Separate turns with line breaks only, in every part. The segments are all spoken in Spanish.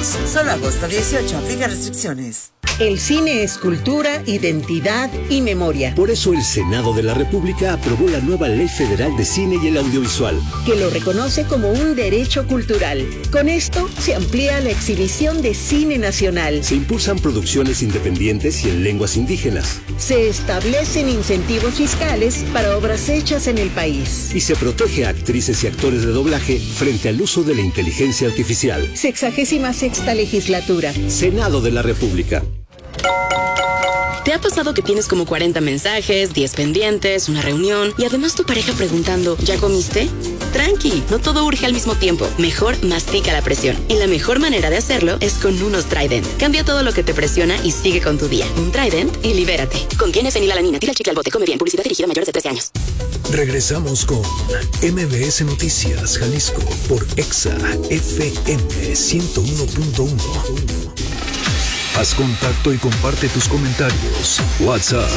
Solo agosto 18, aplica restricciones.
El cine es cultura, identidad y memoria.
Por eso el Senado de la República aprobó la nueva Ley Federal de Cine y el Audiovisual,
que lo reconoce como un derecho cultural. Con esto se amplía la exhibición de cine nacional.
Se impulsan producciones independientes y en lenguas indígenas.
Se establecen incentivos fiscales para obras hechas en el país.
Y se protege a actrices y actores de doblaje frente al uso de la inteligencia artificial.
66ª legislatura.
Senado de la República.
¿Te ha pasado que tienes como 40 mensajes, 10 pendientes, una reunión y además tu pareja preguntando, ¿ya comiste? Tranqui, no todo urge al mismo tiempo. Mejor mastica la presión. Y la mejor manera de hacerlo es con unos Trident. Cambia todo lo que te presiona y sigue con tu día. Un Trident y libérate. Contiene fenilalanina. Tira el chicle al bote. Come bien. Publicidad dirigida a mayores de 13 años.
Regresamos con MBS Noticias Jalisco por Exa FM 101.1. Haz contacto y comparte tus comentarios. WhatsApp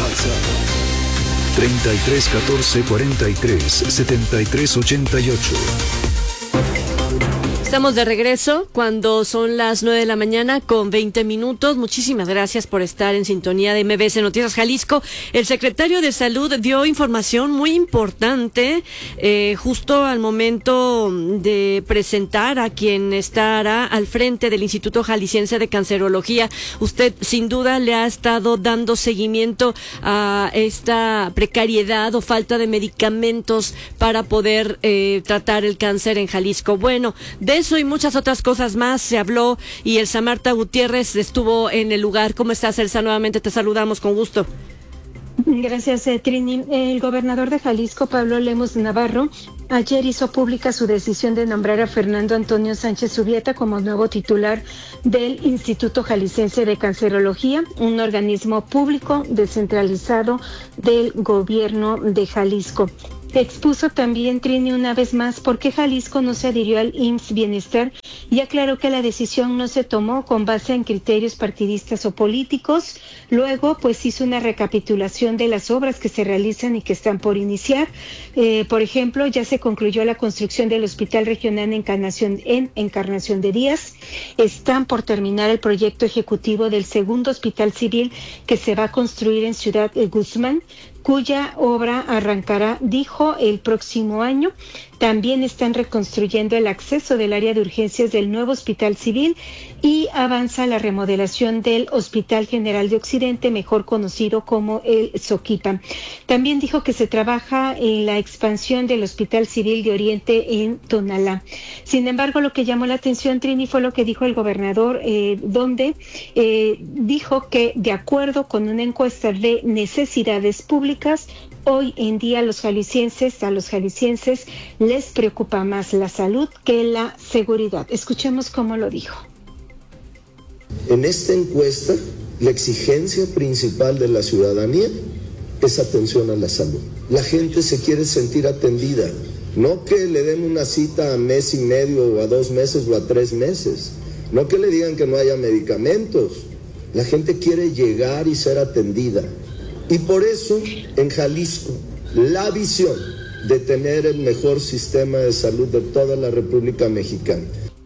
33 14 43 73 88.
Estamos de regreso cuando son las 9 de la mañana con 20 minutos. Muchísimas gracias por estar en sintonía de MBS Noticias Jalisco. El secretario de Salud dio información muy importante justo al momento de presentar a quien estará al frente del Instituto Jalisciense de Cancerología. Usted sin duda le ha estado dando seguimiento a esta precariedad o falta de medicamentos para poder tratar el cáncer en Jalisco. Bueno, de eso y muchas otras cosas más se habló y Elsa Marta Gutiérrez estuvo en el lugar. ¿Cómo estás, Elsa? Nuevamente te saludamos con gusto.
Gracias, Trini. El gobernador de Jalisco, Pablo Lemus Navarro, ayer hizo pública su decisión de nombrar a Fernando Antonio Sánchez Subieta como nuevo titular del Instituto Jalisciense de Cancerología, un organismo público descentralizado del gobierno de Jalisco. Expuso también, Trini, una vez más por qué Jalisco no se adhirió al IMSS Bienestar y aclaró que la decisión no se tomó con base en criterios partidistas o políticos. Luego, pues hizo una recapitulación de las obras que se realizan y que están por iniciar. Por ejemplo, ya se concluyó la construcción del Hospital Regional Encarnación de Díaz. Están por terminar el proyecto ejecutivo del segundo Hospital Civil que se va a construir en Ciudad Guzmán, cuya obra arrancará, dijo, el próximo año. También están reconstruyendo el acceso del área de urgencias del nuevo Hospital Civil y avanza la remodelación del Hospital General de Occidente, mejor conocido como el Soquipa. También dijo que se trabaja en la expansión del Hospital Civil de Oriente en Tonalá. Sin embargo, lo que llamó la atención, Trini, fue lo que dijo el gobernador, donde dijo que de acuerdo con una encuesta de necesidades públicas, hoy en día a los jaliscienses les preocupa más la salud que la seguridad. Escuchemos cómo lo dijo.
En esta encuesta, la exigencia principal de la ciudadanía es atención a la salud. La gente se quiere sentir atendida, no que le den una cita a mes y medio o a 2 meses o a 3 meses, no que le digan que no haya medicamentos. La gente quiere llegar y ser atendida. Y por eso, en Jalisco, la visión de tener el mejor sistema de salud de toda la República Mexicana.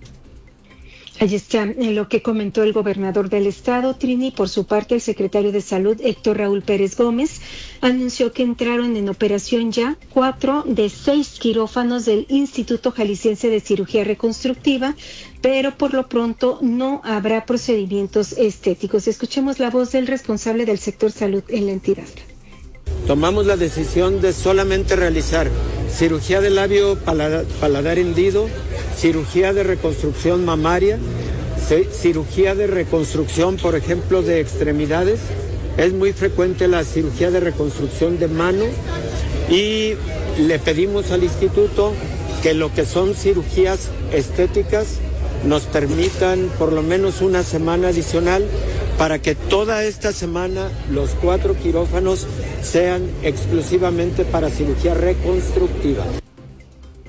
Ahí está lo que comentó el gobernador del estado, Trini. Por su parte, el secretario de Salud, Héctor Raúl Pérez Gómez, anunció que entraron en operación ya 4 de 6 quirófanos del Instituto Jalisciense de Cirugía Reconstructiva, pero por lo pronto no habrá procedimientos estéticos. Escuchemos la voz del responsable del sector salud en la entidad.
Tomamos la decisión de solamente realizar cirugía de labio paladar hendido, cirugía de reconstrucción mamaria, cirugía de reconstrucción, por ejemplo, de extremidades. Es muy frecuente la cirugía de reconstrucción de mano y le pedimos al instituto que lo que son cirugías estéticas nos permitan por lo menos una semana adicional para que toda esta semana los 4 quirófanos sean exclusivamente para cirugía reconstructiva.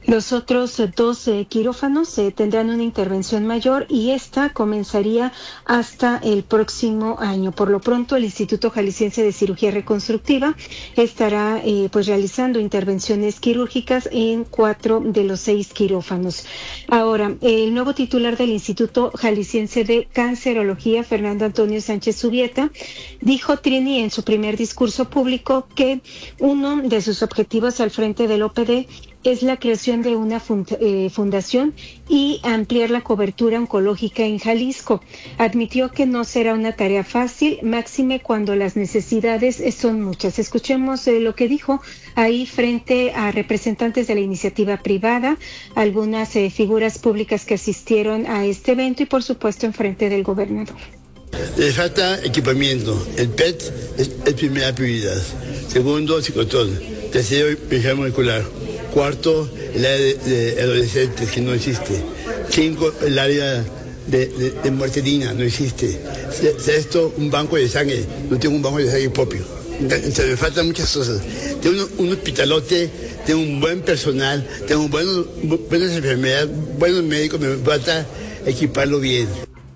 Los otros 2 quirófanos tendrán una intervención mayor y esta comenzaría hasta el próximo año. Por lo pronto, el Instituto Jalisciense de Cirugía Reconstructiva estará realizando intervenciones quirúrgicas en 4 de los 6 quirófanos. Ahora, el nuevo titular del Instituto Jalisciense de Cancerología, Fernando Antonio Sánchez Subieta, dijo, Trini, en su primer discurso público que uno de sus objetivos al frente del OPD es la creación de una fundación y ampliar la cobertura oncológica en Jalisco. Admitió que no será una tarea fácil, máxime cuando las necesidades son muchas. Escuchemos lo que dijo ahí frente a representantes de la iniciativa privada, algunas figuras públicas que asistieron a este evento y, por supuesto, en frente del gobernador.
Le falta equipamiento. El PET es primera prioridad. Segundo, ciclotrón. Tercero, vigilancia molecular. Cuarto, el área de adolescentes, que no existe. 5, el área de muerte digna, no existe. Sexto, un banco de sangre. No tengo un banco de sangre propio. Entonces, me faltan muchas cosas. Tengo un hospitalote, tengo un buen personal, tengo buenas enfermeras, buenos médicos, me falta equiparlo bien.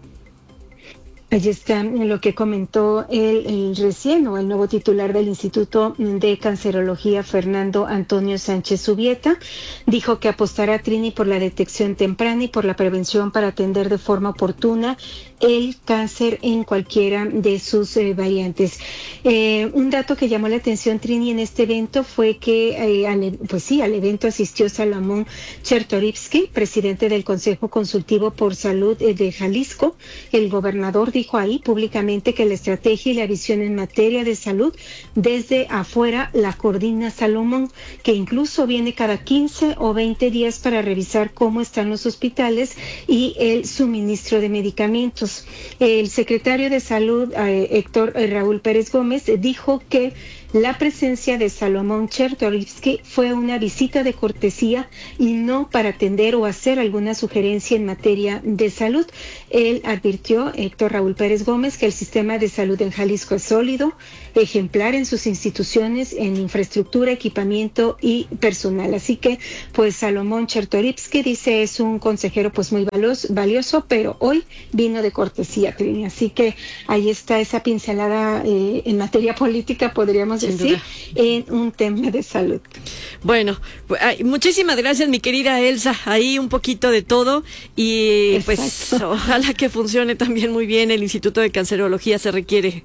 Allí está lo que comentó el nuevo titular del Instituto de Cancerología, Fernando Antonio Sánchez Subieta. Dijo que apostará, Trini, por la detección temprana y por la prevención para atender de forma oportuna el cáncer en cualquiera de sus variantes. Un dato que llamó la atención, Trini, en este evento fue que al evento asistió Salomón Chertorivsky, presidente del Consejo Consultivo por Salud de Jalisco. El gobernador dijo ahí públicamente que la estrategia y la visión en materia de salud desde afuera la coordina Salomón, que incluso viene cada 15 o 20 días para revisar cómo están los hospitales y el suministro de medicamentos. El secretario de Salud, Héctor Raúl Pérez Gómez, dijo que la presencia de Salomón Chertorivsky fue una visita de cortesía y no para atender o hacer alguna sugerencia en materia de salud. Él advirtió, Héctor Raúl Pérez Gómez, que el sistema de salud en Jalisco es sólido, ejemplar en sus instituciones, en infraestructura, equipamiento y personal. Así que, pues, Salomón Chertorivsky dice es un consejero pues muy valioso, pero hoy vino de cortesía, Trini. Así que ahí está esa pincelada en materia política, podríamos decir, en un tema de salud.
Bueno, muchísimas gracias, mi querida Elsa. Ahí un poquito de todo y pues ojalá que funcione también muy bien el Instituto de Cancerología, se requiere.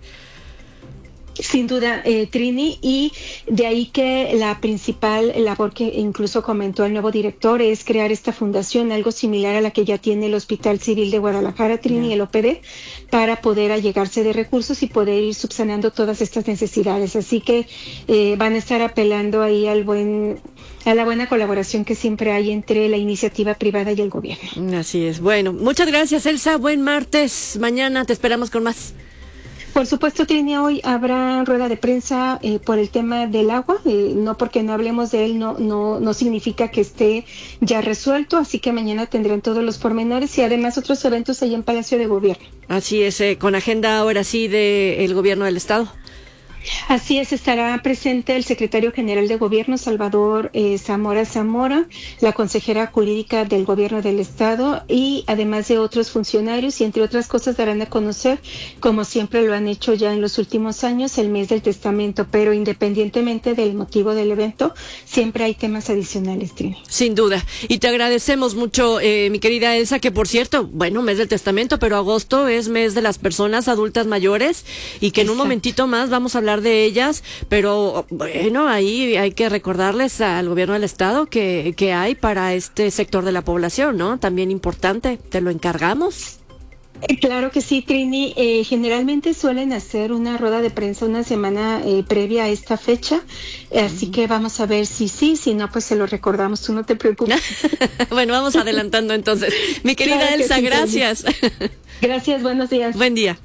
Sin duda, Trini, y de ahí que la principal labor que incluso comentó el nuevo director es crear esta fundación, algo similar a la que ya tiene el Hospital Civil de Guadalajara, Trini, el OPD, para poder allegarse de recursos y poder ir subsanando todas estas necesidades. Así que van a estar apelando ahí a la buena colaboración que siempre hay entre la iniciativa privada y el gobierno.
Así es. Bueno, muchas gracias, Elsa. Buen martes. Mañana te esperamos con más.
Por supuesto, Trini, hoy habrá rueda de prensa por el tema del agua. No porque no hablemos de él, no significa que esté ya resuelto. Así que mañana tendrán todos los pormenores y además otros eventos ahí en Palacio de Gobierno.
Así es, con agenda ahora sí del Gobierno del Estado.
Así es, estará presente el secretario general de Gobierno, Salvador Zamora, la consejera jurídica del Gobierno del Estado y además de otros funcionarios y entre otras cosas darán a conocer, como siempre lo han hecho ya en los últimos años, el mes del testamento, pero independientemente del motivo del evento, siempre hay temas adicionales, Trini.
Sin duda, y te agradecemos mucho, mi querida Elsa, que por cierto, bueno, mes del testamento, pero agosto es mes de las personas adultas mayores y que en un momentito más vamos a hablar de ellas, pero bueno, ahí hay que recordarles al gobierno del estado que hay para este sector de la población, ¿no? También importante, te lo encargamos.
Claro que sí, Trini. Generalmente suelen hacer una rueda de prensa una semana previa a esta fecha, así que vamos a ver si sí, si no, pues se lo recordamos, tú no te preocupes.
Bueno, vamos adelantando entonces. Mi querida claro Elsa, sí, gracias.
Gracias, buenos días.
Buen día.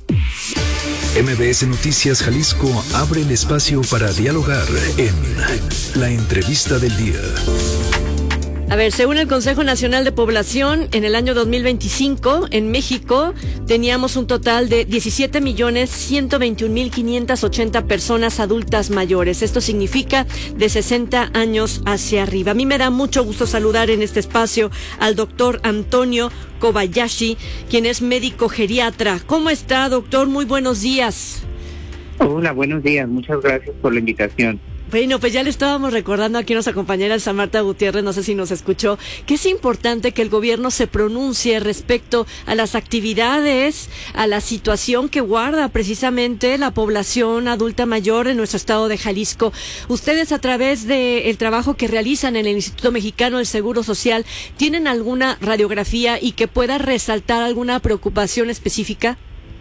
MBS Noticias Jalisco abre el espacio para dialogar en La Entrevista del Día.
A ver, según el Consejo Nacional de Población, en el año 2025, en México, teníamos un total de 17.121.580 personas adultas mayores. Esto significa de 60 años hacia arriba. A mí me da mucho gusto saludar en este espacio al doctor Antonio Kobayashi, quien es médico geriatra. ¿Cómo está, doctor? Muy buenos días.
Hola, buenos días. Muchas gracias por la invitación.
Bueno, pues ya le estábamos recordando aquí a nuestra compañera Elsa Marta Gutiérrez, no sé si nos escuchó, que es importante que el gobierno se pronuncie respecto a las actividades, a la situación que guarda precisamente la población adulta mayor en nuestro estado de Jalisco. Ustedes, a través del trabajo que realizan en el Instituto Mexicano del Seguro Social, ¿tienen alguna radiografía y que pueda resaltar alguna preocupación específica?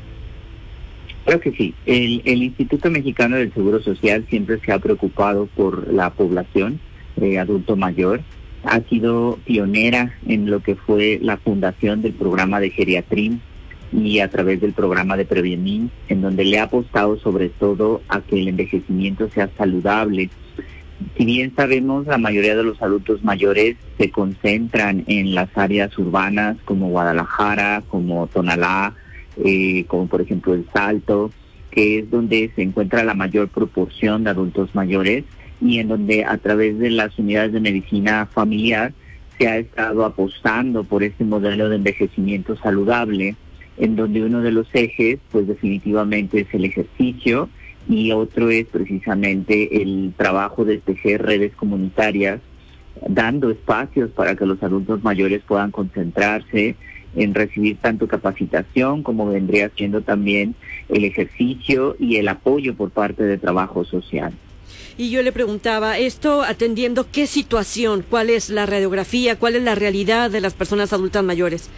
Claro que sí. El Instituto Mexicano del Seguro Social siempre se ha preocupado por la población adulto mayor. Ha sido pionera en lo que fue la fundación del programa de Geriatrim y a través del programa de Prevenir, en donde le ha apostado sobre todo a que el envejecimiento sea saludable. Si bien sabemos, la mayoría de los adultos mayores se concentran en las áreas urbanas como Guadalajara, como Tonalá, como por ejemplo El Salto, que es donde se encuentra la mayor proporción de adultos mayores y en donde a través de las unidades de medicina familiar se ha estado apostando por este modelo de envejecimiento saludable, en donde uno de los ejes pues definitivamente es el ejercicio y otro es precisamente el trabajo de tejer redes comunitarias, dando espacios para que los adultos mayores puedan concentrarse en recibir tanto capacitación como vendría siendo también el ejercicio y el apoyo por parte de trabajo social.
Y yo le preguntaba, esto atendiendo qué situación, cuál es la radiografía, cuál es la realidad de las personas adultas mayores.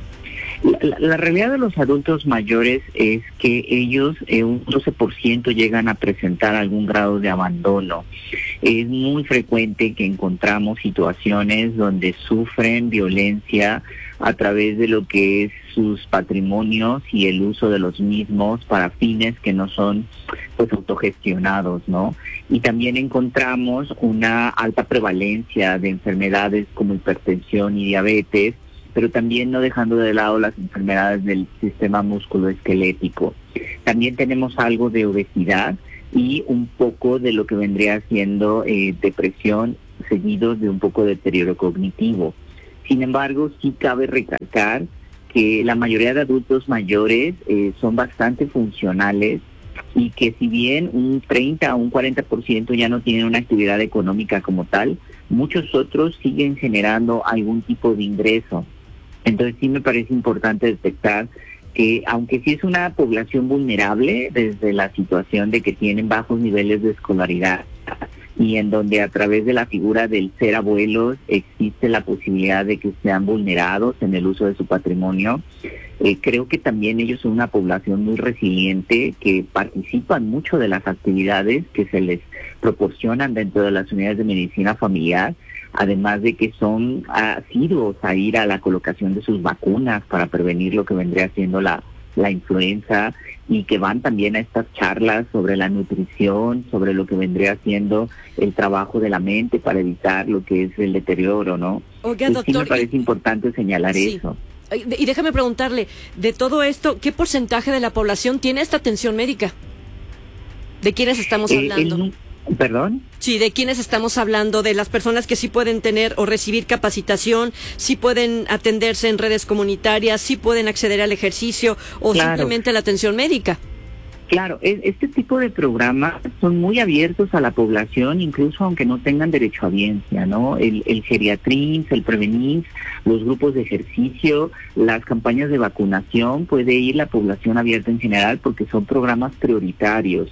La realidad de los adultos mayores es que ellos, un 12% llegan a presentar algún grado de abandono. Es muy frecuente que encontramos situaciones donde sufren violencia a través de lo que es sus patrimonios y el uso de los mismos para fines que no son pues autogestionados, ¿no? Y también encontramos una alta prevalencia de enfermedades como hipertensión y diabetes, pero también no dejando de lado las enfermedades del sistema musculoesquelético. También tenemos algo de obesidad y un poco de lo que vendría siendo depresión, seguidos de un poco de deterioro cognitivo. Sin embargo, sí cabe recalcar que la mayoría de adultos mayores son bastante funcionales y que si bien un 30 o un 40% ya no tienen una actividad económica como tal, muchos otros siguen generando algún tipo de ingreso. Entonces sí me parece importante detectar que aunque sí es una población vulnerable desde la situación de que tienen bajos niveles de escolaridad y en donde a través de la figura del ser abuelos existe la posibilidad de que sean vulnerados en el uso de su patrimonio, creo que también ellos son una población muy resiliente que participan mucho de las actividades que se les proporcionan dentro de las unidades de medicina familiar, además de que son asiduos a ir a la colocación de sus vacunas para prevenir lo que vendría siendo la influenza y que van también a estas charlas sobre la nutrición, sobre lo que vendría siendo el trabajo de la mente para evitar lo que es el deterioro, ¿no?
Oiga, doctor,
sí me parece importante señalar eso.
Y déjame preguntarle, de todo esto, ¿qué porcentaje de la población tiene esta atención médica? ¿De quiénes estamos hablando?
¿Perdón?
Sí, ¿de quiénes estamos hablando? De las personas que sí pueden tener o recibir capacitación, sí pueden atenderse en redes comunitarias, sí pueden acceder al ejercicio o simplemente a la atención médica.
Claro, este tipo de programas son muy abiertos a la población, incluso aunque no tengan derechohabiencia, ¿no? El Geriatrim, el Prevenir, los grupos de ejercicio, las campañas de vacunación, puede ir la población abierta en general porque son programas prioritarios.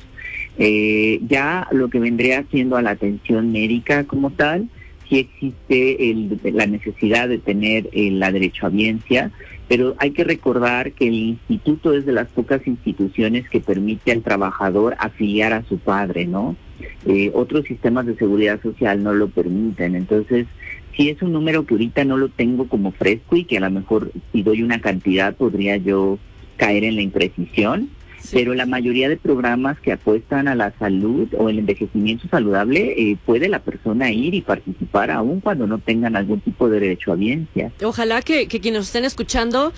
Ya lo que vendría siendo a la atención médica como tal, sí existe la necesidad de tener la derechohabiencia, pero hay que recordar que el instituto es de las pocas instituciones que permite al trabajador afiliar a su padre, ¿no? Otros sistemas de seguridad social no lo permiten, entonces sí es un número que ahorita no lo tengo como fresco y que a lo mejor si doy una cantidad podría yo caer en la imprecisión. pero la mayoría de programas que apuestan a la salud o el envejecimiento saludable, puede la persona ir y participar aún cuando no tengan algún tipo de derechohabiencia.
Ojalá que quienes nos estén escuchando,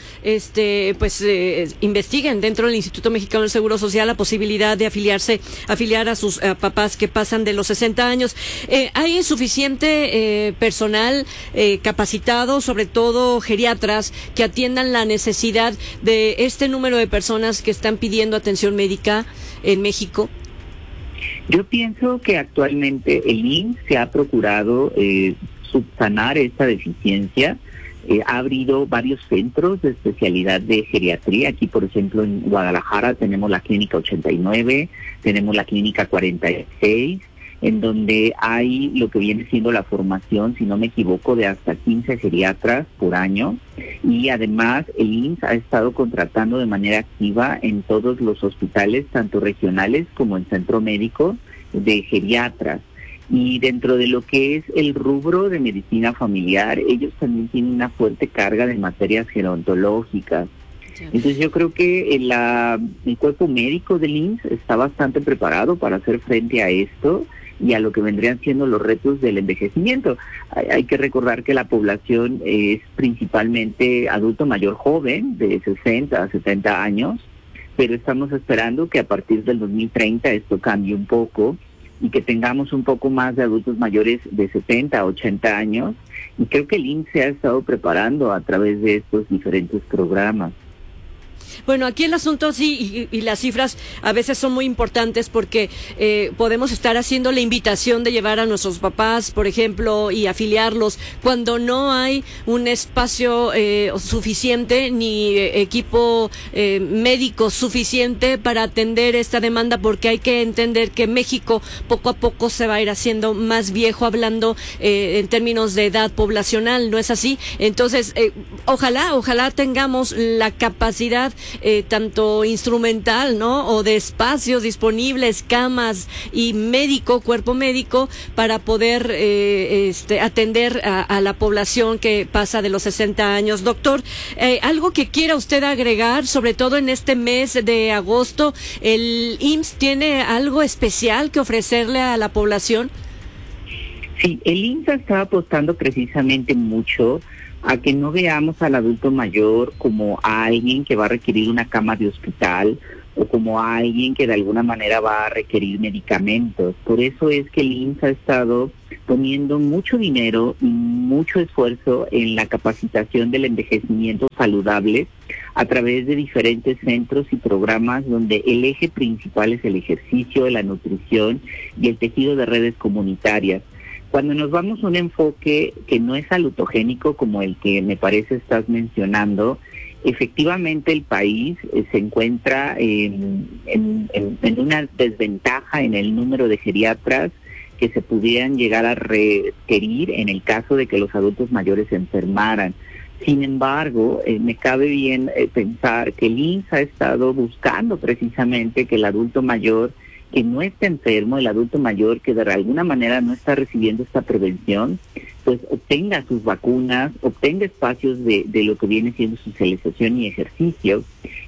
investiguen dentro del Instituto Mexicano del Seguro Social la posibilidad de afiliar a sus papás que pasan de los 60 años. ¿Hay suficiente personal capacitado, sobre todo geriatras, que atiendan la necesidad de este número de personas que están pidiendo atención médica en México?
Yo pienso que actualmente el IMSS se ha procurado subsanar esta deficiencia. Ha abrido varios centros de especialidad de geriatría. Aquí, por ejemplo, en Guadalajara tenemos la Clínica 89, tenemos la Clínica 46, en donde hay lo que viene siendo la formación, si no me equivoco, de hasta 15 geriatras por año. Y además el IMSS ha estado contratando de manera activa en todos los hospitales, tanto regionales como en centro médico, de geriatras. Y dentro de lo que es el rubro de medicina familiar, ellos también tienen una fuerte carga de materias gerontológicas. Entonces yo creo que el cuerpo médico del IMSS está bastante preparado para hacer frente a esto y a lo que vendrían siendo los retos del envejecimiento. Hay que recordar que la población es principalmente adulto mayor joven, de 60 a 70 años, pero estamos esperando que a partir del 2030 esto cambie un poco y que tengamos un poco más de adultos mayores de 70 a 80 años. Y creo que el IMSS se ha estado preparando a través de estos diferentes programas.
Bueno, aquí el asunto sí, y las cifras a veces son muy importantes porque podemos estar haciendo la invitación de llevar a nuestros papás, por ejemplo, y afiliarlos cuando no hay un espacio suficiente ni equipo médico suficiente para atender esta demanda, porque hay que entender que México poco a poco se va a ir haciendo más viejo, hablando en términos de edad poblacional, ¿no es así? Entonces, ojalá tengamos la capacidad tanto instrumental, ¿no? O de espacios disponibles, camas y cuerpo médico para poder atender a la población que pasa de los 60 años. Doctor, algo que quiera usted agregar, sobre todo en este mes de agosto, ¿el IMSS tiene algo especial que ofrecerle a la población?
Sí, el IMSS está apostando precisamente mucho a que no veamos al adulto mayor como a alguien que va a requerir una cama de hospital o como a alguien que de alguna manera va a requerir medicamentos. Por eso es que el IMSS ha estado poniendo mucho dinero y mucho esfuerzo en la capacitación del envejecimiento saludable a través de diferentes centros y programas donde el eje principal es el ejercicio, la nutrición y el tejido de redes comunitarias. Cuando nos vamos a un enfoque que no es salutogénico como el que me parece estás mencionando, efectivamente el país se encuentra en una desventaja en el número de geriatras que se pudieran llegar a requerir en el caso de que los adultos mayores se enfermaran. Sin embargo, me cabe bien pensar que el IMSS ha estado buscando precisamente que el adulto mayor que no está enfermo, el adulto mayor que de alguna manera no está recibiendo esta prevención, pues obtenga sus vacunas, obtenga espacios de lo que viene siendo socialización y ejercicio,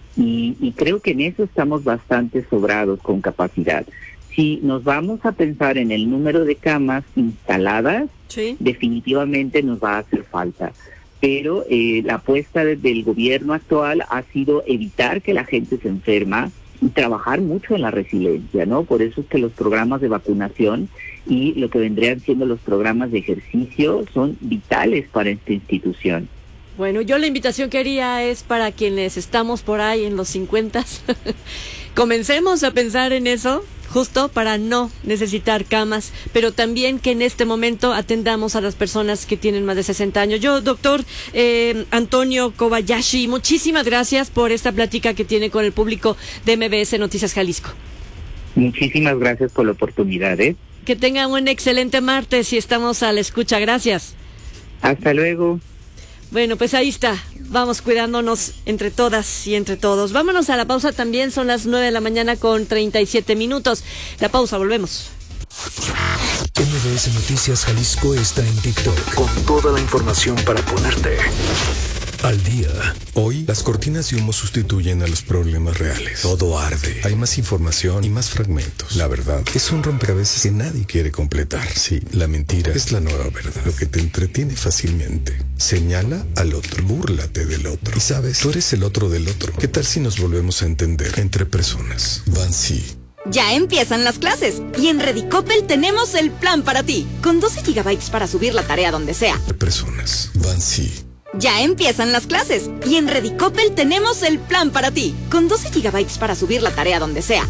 y creo que en eso estamos bastante sobrados con capacidad. Si nos vamos a pensar en el número de camas instaladas, sí, definitivamente nos va a hacer falta. Pero la apuesta del gobierno actual ha sido evitar que la gente se enferma y trabajar mucho en la resiliencia, ¿no? Por eso es que los programas de vacunación y lo que vendrían siendo los programas de ejercicio son vitales para esta institución.
Bueno, yo la invitación que haría es para quienes estamos por ahí en los 50, comencemos a pensar en eso, justo para no necesitar camas, pero también que en este momento atendamos a las personas que tienen más de 60 años. Yo, doctor Antonio Kobayashi, muchísimas gracias por esta plática que tiene con el público de MBS Noticias Jalisco.
Muchísimas gracias por la oportunidad,
Que tengan un excelente martes y estamos a la escucha. Gracias.
Hasta luego.
Bueno, pues ahí está. Vamos cuidándonos entre todas y entre todos. Vámonos a la pausa también. Son las 9 de la mañana con 37 minutos. La pausa, volvemos.
MBS Noticias Jalisco está en TikTok con toda la información para ponerte al día. Hoy, las cortinas de humo sustituyen a los problemas reales. Todo arde. Hay más información y más fragmentos. La verdad es un rompecabezas que nadie quiere completar. Sí, la mentira es la nueva verdad. Lo que te entretiene fácilmente. Señala al otro. Búrlate del otro. Y sabes, tú eres el otro del otro. ¿Qué tal si nos volvemos a entender entre personas? Bansi.
Ya empiezan las clases y en Redicopel tenemos el plan para ti, con 12 GB para subir la tarea donde sea.
Personas. Bansi.
Ya empiezan las clases y en Redicopel tenemos el plan para ti, con 12 GB para subir la tarea donde sea.